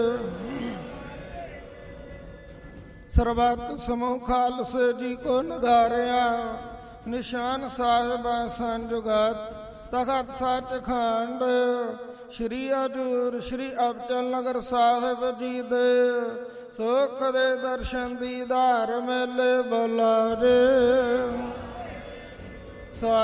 ਸਰਬੱਤ ਸਮੂਹ ਖਾਲਸੇ ਜੀ ਕੋ ਨਗਾਰਿਆ, ਨਿਸ਼ਾਨ ਸਾਹਿਬ ਸੰਜੁਗਤ ਤਖਤ ਸੱਚਖੰਡ। ਸ਼੍ਰੀ ਹਜ਼ੂਰ ਸ਼੍ਰੀ ਅਬਚਲ ਨਗਰ ਸਾਹਿਬ ਜੀ ਦੇ ਸੁਖ ਦੇ ਦਰਸ਼ਨ ਦੀਦਾਰ ਮੇਲੇ ਬੁਲਾਰੇ।